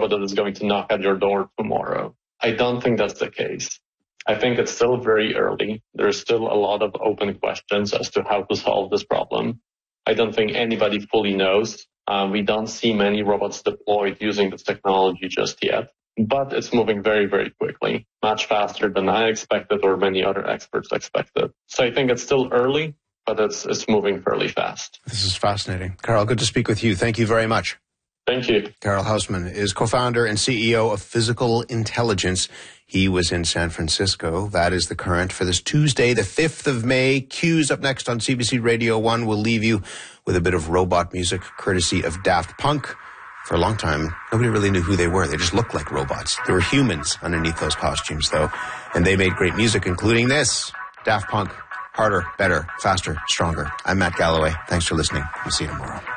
robot that is going to knock at your door tomorrow. I don't think that's the case. I think it's still very early. There's still a lot of open questions as to how to solve this problem. I don't think anybody fully knows. We don't see many robots deployed using this technology just yet, but it's moving very, very quickly, much faster than I expected or many other experts expected. So I think it's still early, but it's moving fairly fast. This is fascinating. Carol, good to speak with you. Thank you very much. Thank you. Carol Hausman is co-founder and CEO of Physical Intelligence. He was in San Francisco. That is The Current for this Tuesday, the 5th of May. Q's up next on CBC Radio 1. We'll leave you with a bit of robot music courtesy of Daft Punk. For a long time, nobody really knew who they were. They just looked like robots. There were humans underneath those costumes, though. And they made great music, including this. Daft Punk. Harder, better, faster, stronger. I'm Matt Galloway. Thanks for listening. We'll see you tomorrow.